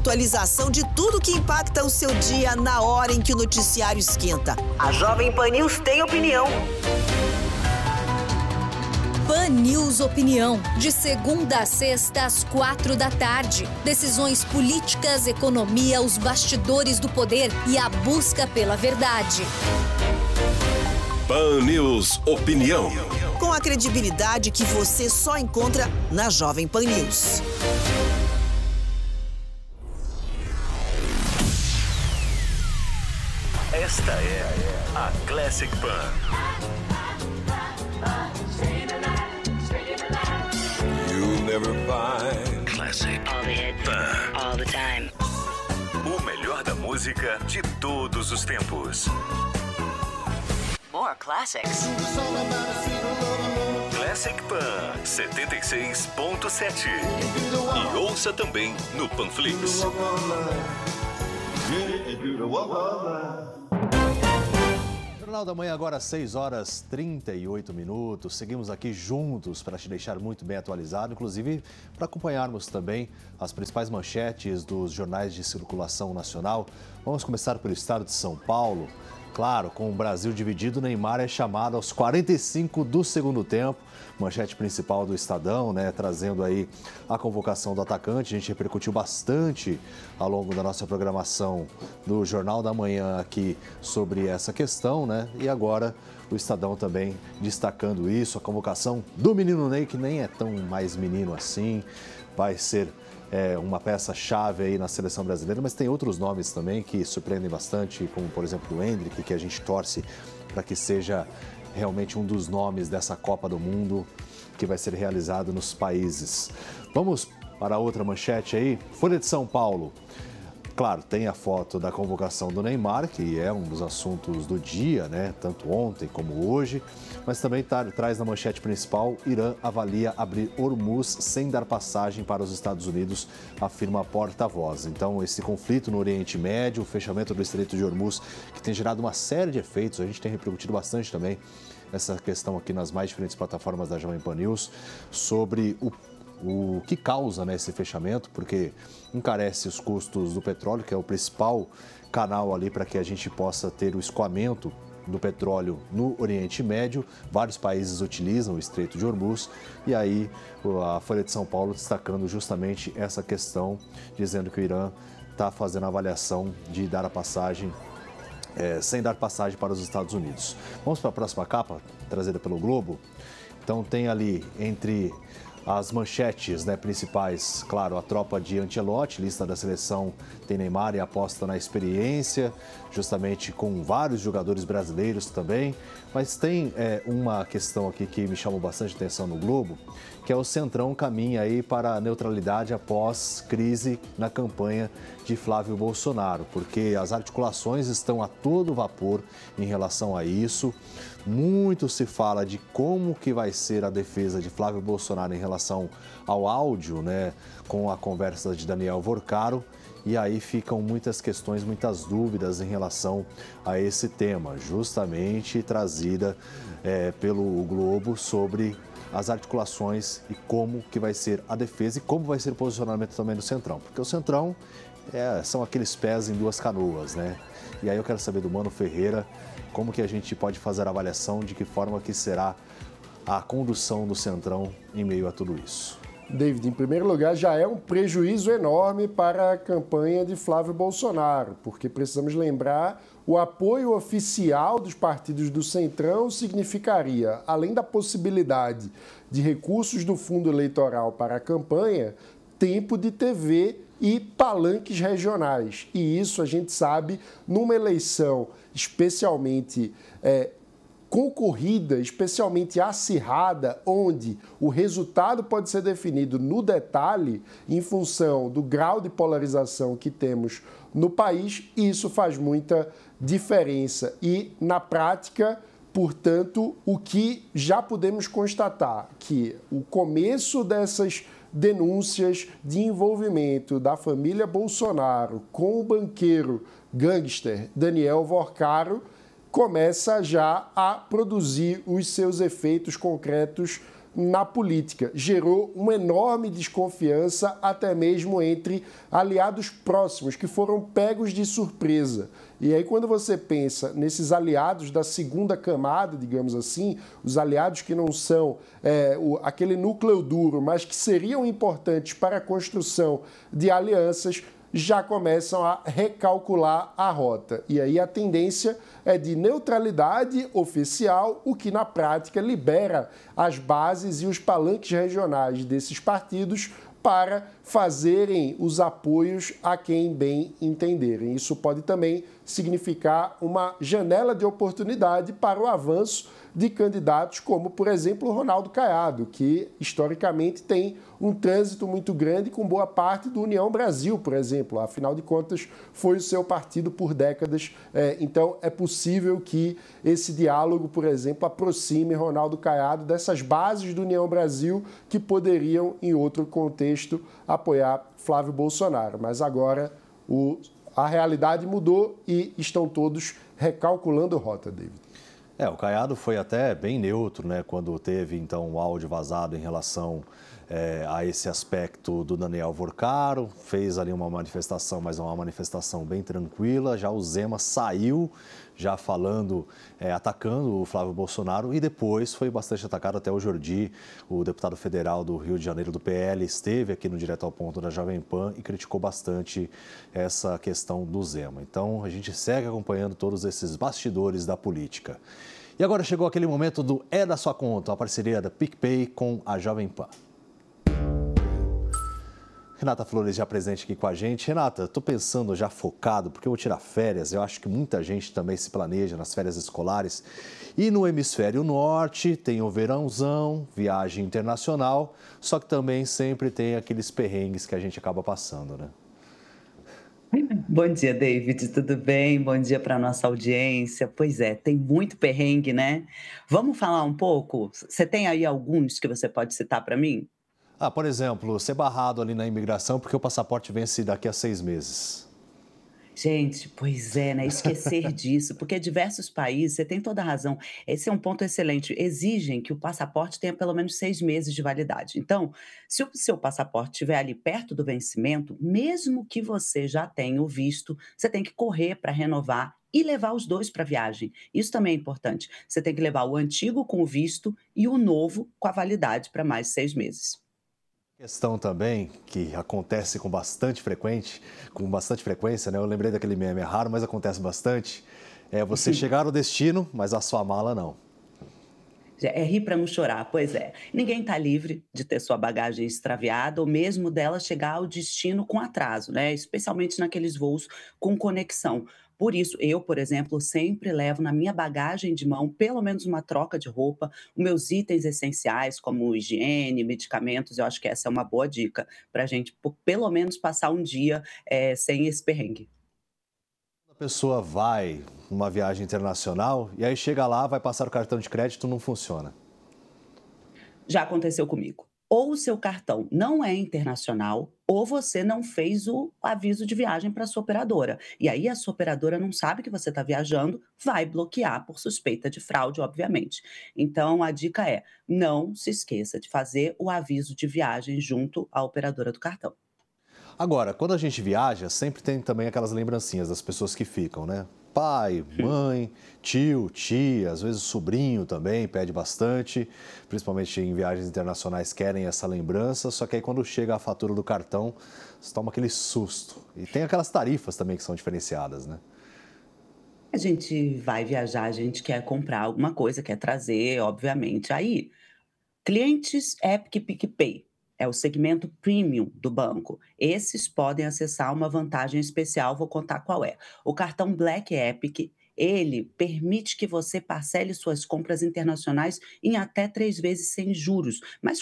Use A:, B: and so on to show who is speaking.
A: atualização de tudo que impacta o seu dia na hora em que o noticiário esquenta. A Jovem Pan News tem opinião.
B: Pan News Opinião, de segunda a sexta às 4 da tarde. Decisões políticas, economia, os bastidores do poder e a busca pela verdade.
C: Pan News Opinião.
A: Com a credibilidade que você só encontra na Jovem Pan News.
D: Esta é a Classic Pan.
C: You'll never find
D: Classic
E: All the hits,
D: Pan.
E: all the time.
D: O melhor da música de todos os tempos.
E: More classics.
D: Classic Pan 76.7. E ouça também no Panflix.
F: Jornal da Manhã agora, 6h38. Seguimos aqui juntos para te deixar muito bem atualizado, inclusive para acompanharmos também as principais manchetes dos jornais de circulação nacional. Vamos começar pelo estado de São Paulo. Claro, com o Brasil dividido, Neymar é chamado aos 45 do segundo tempo. Manchete principal do Estadão, né, trazendo aí a convocação do atacante. A gente repercutiu bastante ao longo da nossa programação do Jornal da Manhã aqui sobre essa questão, né? E agora o Estadão também destacando isso, a convocação do menino Ney, que nem é tão mais menino assim, vai ser uma peça-chave aí na seleção brasileira, mas tem outros nomes também que surpreendem bastante, como por exemplo o Endrick, que a gente torce para que seja realmente um dos nomes dessa Copa do Mundo que vai ser realizado nos países. Vamos para outra manchete aí, Folha de São Paulo. Claro, tem a foto da convocação do Neymar, que é um dos assuntos do dia, né? Tanto ontem como hoje. Mas também traz na manchete principal, Irã avalia abrir Hormuz sem dar passagem para os Estados Unidos, afirma a porta-voz. Então, esse conflito no Oriente Médio, o fechamento do Estreito de Hormuz, que tem gerado uma série de efeitos, a gente tem repercutido bastante também essa questão aqui nas mais diferentes plataformas da Jovem Pan News, sobre o que causa, né, esse fechamento, porque encarece os custos do petróleo, que é o principal canal ali para que a gente possa ter o escoamento do petróleo no Oriente Médio. Vários países utilizam o Estreito de Hormuz e aí a Folha de São Paulo destacando justamente essa questão, dizendo que o Irã está fazendo a avaliação de dar a passagem, sem dar passagem para os Estados Unidos. Vamos para a próxima capa, trazida pelo Globo. Então tem ali entre as manchetes, né, principais, claro, a tropa de Ancelotti, lista da seleção, tem Neymar e aposta na experiência, justamente com vários jogadores brasileiros também. Mas tem uma questão aqui que me chamou bastante atenção no Globo, que é o Centrão caminha aí para a neutralidade após crise na campanha de Flávio Bolsonaro, porque as articulações estão a todo vapor em relação a isso. Muito se fala de como que vai ser a defesa de Flávio Bolsonaro em relação ao áudio, né, com a conversa de Daniel Vorcaro, e aí ficam muitas questões, muitas dúvidas em relação a esse tema, justamente trazida pelo Globo sobre as articulações e como que vai ser a defesa e como vai ser o posicionamento também do Centrão, porque o Centrão são aqueles pés em duas canoas, né? E aí eu quero saber do Mano Ferreira como que a gente pode fazer a avaliação de que forma que será a condução do Centrão em meio a tudo isso.
G: David, em primeiro lugar, já é um prejuízo enorme para a campanha de Flávio Bolsonaro, porque precisamos lembrar, o apoio oficial dos partidos do Centrão significaria, além da possibilidade de recursos do fundo eleitoral para a campanha, tempo de TV e palanques regionais. E isso a gente sabe, numa eleição especialmente concorrida, especialmente acirrada, onde o resultado pode ser definido no detalhe em função do grau de polarização que temos no país, isso faz muita diferença. E, na prática, portanto, o que já podemos constatar, que o começo dessas denúncias de envolvimento da família Bolsonaro com o banqueiro gangster Daniel Vorcaro começa já a produzir os seus efeitos concretos na política. Gerou uma enorme desconfiança, até mesmo entre aliados próximos, que foram pegos de surpresa. E aí, quando você pensa nesses aliados da segunda camada, digamos assim, os aliados que não são aquele núcleo duro, mas que seriam importantes para a construção de alianças, já começam a recalcular a rota. E aí a tendência é de neutralidade oficial, o que na prática libera as bases e os palanques regionais desses partidos para fazerem os apoios a quem bem entenderem. Isso pode também significar uma janela de oportunidade para o avanço de candidatos como, por exemplo, o Ronaldo Caiado, que historicamente tem um trânsito muito grande com boa parte do União Brasil, por exemplo. Afinal de contas, foi o seu partido por décadas. Então, é possível que esse diálogo, por exemplo, aproxime Ronaldo Caiado dessas bases do União Brasil que poderiam, em outro contexto, apoiar Flávio Bolsonaro. Mas agora a realidade mudou e estão todos recalculando rota, David.
F: O Caiado foi até bem neutro, né, quando teve, então, o áudio vazado em relação a esse aspecto do Daniel Vorcaro, fez ali uma manifestação, mas uma manifestação bem tranquila. Já o Zema saiu, já falando, atacando o Flávio Bolsonaro, e depois foi bastante atacado. Até o Jordi, o deputado federal do Rio de Janeiro do PL, esteve aqui no Direto ao Ponto da Jovem Pan e criticou bastante essa questão do Zema. Então, a gente segue acompanhando todos esses bastidores da política. E agora chegou aquele momento do É da Sua Conta, a parceria da PicPay com a Jovem Pan. Renata Flores já presente aqui com a gente. Renata, estou pensando já focado, porque eu vou tirar férias. Eu acho que muita gente também se planeja nas férias escolares. E no hemisfério norte tem o verãozão, viagem internacional, só que também sempre tem aqueles perrengues que a gente acaba passando, né?
E: Bom dia, David, tudo bem? Bom dia para a nossa audiência. Pois é, tem muito perrengue, né? Vamos falar um pouco? Você tem aí alguns que você pode citar para mim?
F: Por exemplo, ser barrado ali na imigração porque o passaporte vence daqui a 6 meses.
E: Gente, pois é, né? Esquecer disso, porque diversos países, você tem toda a razão, esse é um ponto excelente, exigem que o passaporte tenha pelo menos 6 meses de validade. Então, se o seu passaporte estiver ali perto do vencimento, mesmo que você já tenha o visto, você tem que correr para renovar e levar os dois para a viagem. Isso também é importante. Você tem que levar o antigo com o visto e o novo com a validade para mais 6 meses.
F: Questão também que acontece com bastante frequência, né? Eu lembrei daquele meme, é raro, mas acontece bastante. É você chegar no destino, mas a sua mala não.
E: É rir para não chorar, pois é. Ninguém está livre de ter sua bagagem extraviada ou mesmo dela chegar ao destino com atraso, né? Especialmente naqueles voos com conexão. Por isso, eu, por exemplo, sempre levo na minha bagagem de mão pelo menos uma troca de roupa, os meus itens essenciais, como higiene, medicamentos. Eu acho que essa é uma boa dica para a gente, pelo menos, passar um dia sem esse perrengue.
F: A pessoa vai numa viagem internacional e aí chega lá, vai passar o cartão de crédito, não funciona.
E: Já aconteceu comigo. Ou o seu cartão não é internacional, ou você não fez o aviso de viagem para a sua operadora. E aí a sua operadora não sabe que você está viajando, vai bloquear por suspeita de fraude, obviamente. Então, a dica é, não se esqueça de fazer o aviso de viagem junto à operadora do cartão.
F: Agora, quando a gente viaja, sempre tem também aquelas lembrancinhas das pessoas que ficam, né? Pai, mãe, tio, tia, às vezes o sobrinho também pede bastante, principalmente em viagens internacionais querem essa lembrança, só que aí quando chega a fatura do cartão, você toma aquele susto. E tem aquelas tarifas também que são diferenciadas, né?
E: A gente vai viajar, a gente quer comprar alguma coisa, quer trazer, obviamente. Aí, clientes Epic PicPay. É o segmento premium do banco. Esses podem acessar uma vantagem especial, vou contar qual é. O cartão Black Epic, ele permite que você parcele suas compras internacionais em até 3 vezes sem juros. Mas